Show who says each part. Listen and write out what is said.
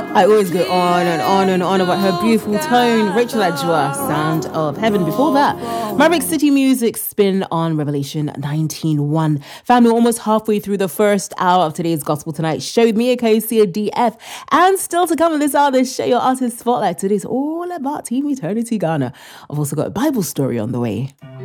Speaker 1: I always go on and on and on about her beautiful tone. Rachel Adjoa, Sound of Heaven. Before that, Maverick City Music spin on Revelation 19:1. Family, almost halfway through the first hour of today's Gospel Tonight show with me, Akosia DF. And still to come in this hour, Share Your Artist Spotlight. Today's all about Team Eternity Ghana. I've also got a Bible story on the way.